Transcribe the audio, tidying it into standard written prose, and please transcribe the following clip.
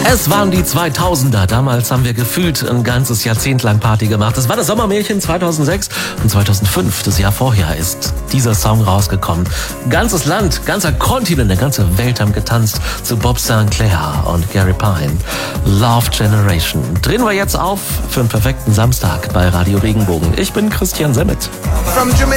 Es waren die 2000er. Damals haben wir gefühlt ein ganzes Jahrzehnt lang Party gemacht. Es war das Sommermärchen 2006 und 2005, das Jahr vorher, ist dieser Song rausgekommen. Ganzes Land, ganzer Kontinent, eine ganze Welt haben getanzt zu Bob Sinclair und Gary Pine. Love Generation. Drehen wir jetzt auf für einen perfekten Samstag bei Radio Regenbogen. Ich bin Christian Semmet. From Jamaica